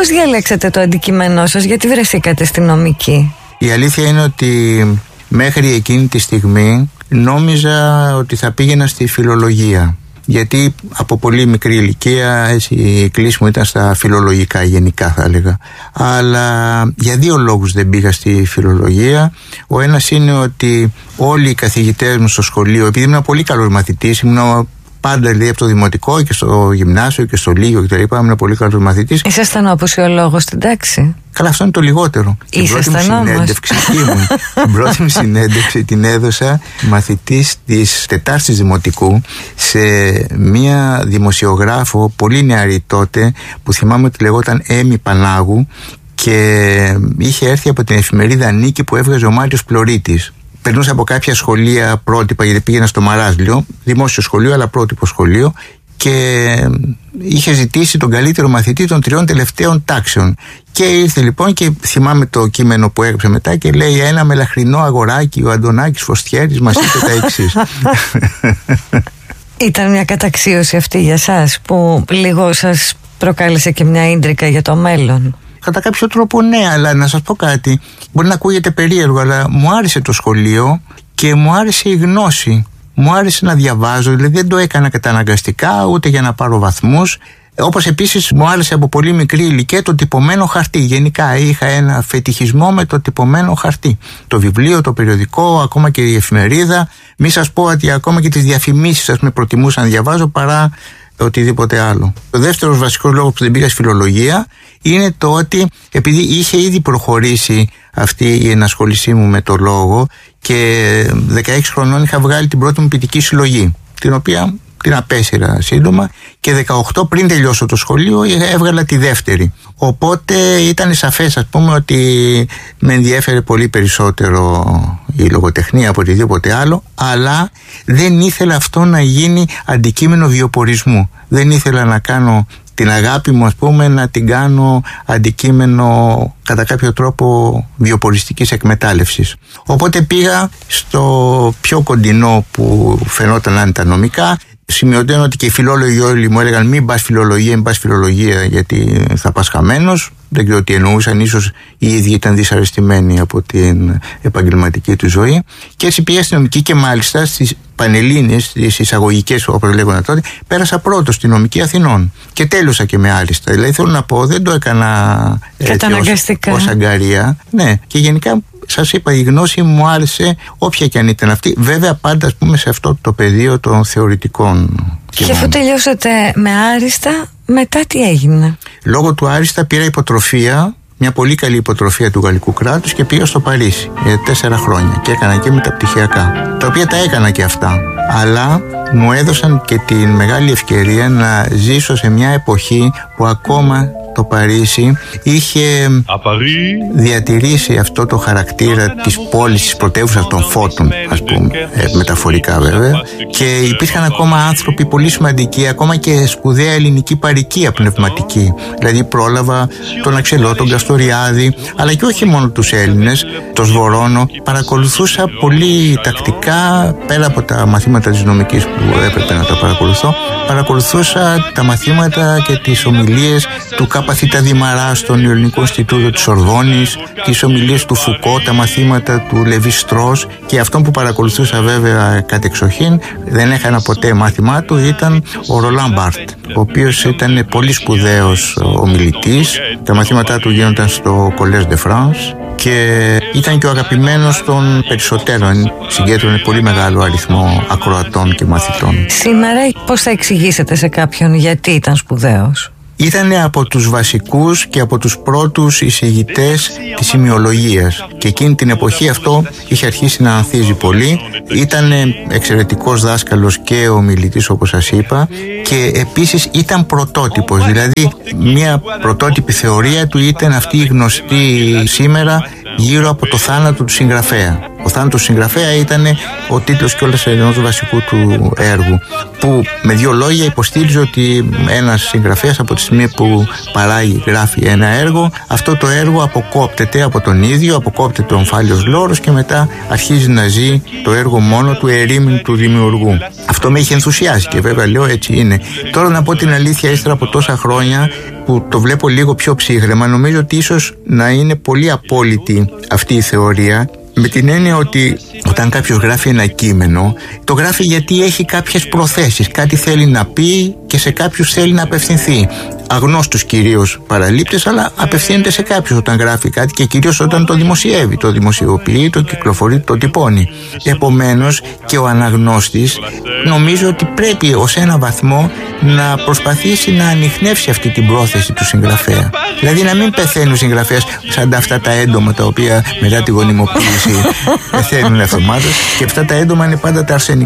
πώς διαλέξατε το αντικείμενό σας, γιατί βρεθήκατε στη νομική? Η αλήθεια είναι ότι μέχρι εκείνη τη στιγμή νόμιζα ότι θα πήγαινα στη φιλολογία. Γιατί από πολύ μικρή ηλικία η κλίση μου ήταν στα φιλολογικά, γενικά θα έλεγα. Αλλά για δύο λόγους δεν πήγα στη φιλολογία. Ο ένας είναι ότι όλοι οι καθηγητές μου στο σχολείο, επειδή ήμουν πολύ καλός μαθητής, ήμουν πάντα δηλαδή από το δημοτικό και στο γυμνάσιο και στο λύκειο και τα λοιπά, ήμουν πολύ καλός μαθητής. Ήσασταν ο απουσιολόγος στην τάξη? Καλά, αυτό είναι το λιγότερο. Την πρώτη μου συνέντευξη την έδωσα μαθητής της Τετάρτης Δημοτικού σε μία δημοσιογράφο πολύ νεαρή τότε, που θυμάμαι ότι λεγόταν Έμι Πανάγου, και είχε έρθει από την εφημερίδα Νίκη που έβγαζε ο Μάριος Πλωρίτης. Περνούσα από κάποια σχολεία πρότυπα, γιατί πήγαινα στο Μαράζλιο, δημόσιο σχολείο αλλά πρότυπο σχολείο, και είχε ζητήσει τον καλύτερο μαθητή των 3 τελευταίων τάξεων. Και ήρθε λοιπόν και θυμάμαι το κείμενο που έγραψε μετά και λέει: ένα μελαχρινό αγοράκι, ο Αντωνάκης Φωστιέρης μας είπε τα εξής. Ήταν μια καταξίωση αυτή για σας που λίγο σας προκάλεσε και μια ίντρικα για το μέλλον? Κατά κάποιο τρόπο ναι, αλλά να σας πω κάτι, μπορεί να ακούγεται περίεργο, αλλά μου άρεσε το σχολείο και μου άρεσε η γνώση. Μου άρεσε να διαβάζω, δηλαδή δεν το έκανα καταναγκαστικά ούτε για να πάρω βαθμούς. Όπως επίσης μου άρεσε από πολύ μικρή ηλικία το τυπωμένο χαρτί. Γενικά είχα ένα φετιχισμό με το τυπωμένο χαρτί. Το βιβλίο, το περιοδικό, ακόμα και η εφημερίδα. Μη σας πω ότι ακόμα και τις διαφημίσεις με προτιμούσα να διαβάζω παρά οτιδήποτε άλλο. Ο δεύτερος βασικός λόγος που δεν πήγα στη φιλολογία είναι το ότι επειδή είχε ήδη προχωρήσει αυτή η ενασχόλησή μου με το λόγο και 16 χρονών είχα βγάλει την πρώτη μου ποιητική συλλογή, την οποία την απέσυρα σύντομα, και 18 πριν τελειώσω το σχολείο έβγαλα τη δεύτερη. Οπότε ήταν σαφές, ας πούμε, ότι με ενδιέφερε πολύ περισσότερο η λογοτεχνία από οτιδήποτε άλλο, αλλά δεν ήθελα αυτό να γίνει αντικείμενο βιοπορισμού. Δεν ήθελα να κάνω την αγάπη μου, ας πούμε, να την κάνω αντικείμενο κατά κάποιο τρόπο βιοποριστικής εκμετάλλευσης. Οπότε πήγα στο πιο κοντινό που φαινόταν να είναι τα νομικά. Σημειωτέων ότι και οι φιλόλογοι όλοι μου έλεγαν μην πας φιλολογία γιατί θα πας χαμένος. Δεν ξέρω τι εννοούσαν, ίσως οι ίδιοι ήταν δυσαρεστημένοι από την επαγγελματική του ζωή. Και έτσι πήγα στη νομική και μάλιστα στις Πανελλήνιες, στις εισαγωγικές όπως λέγονταν τότε, πέρασα πρώτος στη νομική Αθηνών και τέλειωσα και με άριστα. Δηλαδή θέλω να πω, δεν το έκανα ως αγκαρία. Ναι, και γενικά σας είπα, η γνώση μου άρεσε όποια και αν ήταν αυτή. Βέβαια πάντα, ας πούμε, σε αυτό το πεδίο των θεωρητικών. Και αφού τελειώσατε με άριστα, μετά τι έγινε? Λόγω του άριστα πήρα υποτροφία, μια πολύ καλή υποτροφία του γαλλικού κράτους, και πήγα στο Παρίσι για 4 χρόνια και έκανα και μεταπτυχιακά, τα οποία τα έκανα και αυτά, αλλά μου έδωσαν και την μεγάλη ευκαιρία να ζήσω σε μια εποχή που ακόμα το Παρίσι είχε διατηρήσει αυτό το χαρακτήρα της πόλης, της πρωτεύουσας των φώτων, ας πούμε, μεταφορικά βέβαια, και υπήρχαν ακόμα άνθρωποι πολύ σημαντικοί, ακόμα και σπουδαία ελληνική παροικία πνευματική. Δηλαδή πρόλαβα τον Αξελό, τον Καστοριάδη, αλλά και όχι μόνο τους Έλληνες, τον Σβορώνο. Παρακολουθούσα πολύ τακτικά, πέρα από τα μαθήματα της νομικής που έπρεπε να τα παρακολουθώ, παρακολουθούσα τα μαθήματα και τις ομιλίες του Παθήτα Δημαρά στον Ελληνικό Ινστιτούτο της Σορβόνης, τις ομιλίες του Φουκώ, τα μαθήματα του Λεβί Στρός, και αυτόν που παρακολουθούσα βέβαια κατεξοχήν, δεν έχανα ποτέ μάθημά του, ήταν ο Ρολάν Μπάρτ, ο οποίος ήταν πολύ σπουδαίος ομιλητής. Τα μαθήματά του γίνονταν στο Collège de France και ήταν και ο αγαπημένος των περισσότερων. Συγκέντρωνε πολύ μεγάλο αριθμό ακροατών και μαθητών. Σήμερα πώς θα εξηγήσετε σε κάποιον γιατί ήταν σπουδαίος? Ήτανε από τους βασικούς και από τους πρώτους εισηγητές της σημειολογίας, και εκείνη την εποχή αυτό είχε αρχίσει να ανθίζει πολύ. Ήτανε εξαιρετικός δάσκαλος και ομιλητής, όπως σας είπα, και επίσης ήταν πρωτότυπος. Δηλαδή μια πρωτότυπη θεωρία του ήταν αυτή η γνωστή σήμερα γύρω από το θάνατο του συγγραφέα. Ο θάνατος του συγγραφέα ήταν ο τίτλος κιόλας ενός βασικού του έργου, που με δύο λόγια υποστήριζε ότι ένας συγγραφέας από τη στιγμή που παράγει, γράφει ένα έργο, αυτό το έργο αποκόπτεται από τον ίδιο, αποκόπτεται ο ομφάλιος λόρος και μετά αρχίζει να ζει το έργο μόνο του, ερήμην του δημιουργού. Αυτό με είχε ενθουσιάσει και βέβαια λέω έτσι είναι. Τώρα να πω την αλήθεια, ύστερα από τόσα χρόνια που το βλέπω λίγο πιο ψύχρεμα, νομίζω ότι ίσως να είναι πολύ απόλυτη αυτή η θεωρία, με την έννοια ότι όταν κάποιος γράφει ένα κείμενο, το γράφει γιατί έχει κάποιες προθέσεις, κάτι θέλει να πει και σε κάποιους θέλει να απευθυνθεί. Αγνώστους κυρίως παραλήπτες, αλλά απευθύνεται σε κάποιους όταν γράφει κάτι και κυρίως όταν το δημοσιεύει, το δημοσιοποιεί, το κυκλοφορεί, το τυπώνει. Επομένως και ο αναγνώστης νομίζω ότι πρέπει ως ένα βαθμό να προσπαθήσει να ανιχνεύσει αυτή την πρόθεση του συγγραφέα. Δηλαδή να μην πεθαίνει ο συγγραφέας σαν αυτά τα έντομα τα οποία μετά τη γονιμοποίηση πεθαίνουν αυτομάτως, και αυτά τα έντομα είναι πάντα τα αρσενικά.